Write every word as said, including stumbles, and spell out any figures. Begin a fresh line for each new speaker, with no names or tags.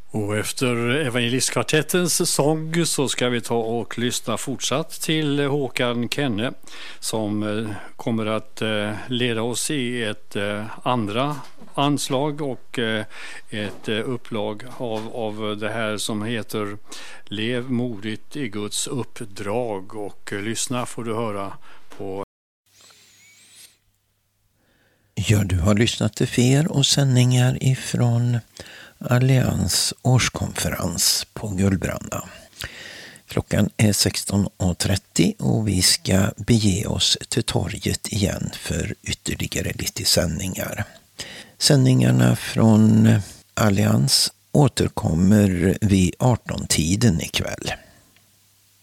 Och efter evangelistkvartettens sång så ska vi ta och lyssna fortsatt till Håkan Kenne som kommer att leda oss i ett andra anslag och ett upplag av, av det här som heter Lev modigt i Guds uppdrag. Och lyssna får du höra på.
Ja, du har lyssnat till fer och sändningar ifrån Allians årskonferens på Gullbranda. Klockan är sexton trettio och vi ska bege oss till torget igen för ytterligare lite sändningar. Sändningarna från Allians återkommer vid arton-tiden ikväll.